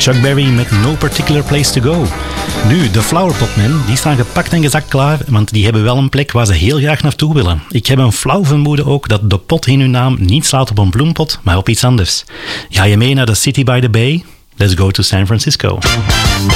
Chuck Berry met No Particular Place to Go. Nu, de Flower Pot Men, die staan gepakt en gezakt klaar, want die hebben wel een plek waar ze heel graag naartoe willen. Ik heb een flauw vermoeden ook dat de pot in hun naam niet slaat op een bloempot, maar op iets anders. Ga je mee naar de City by the Bay? Let's go to San Francisco.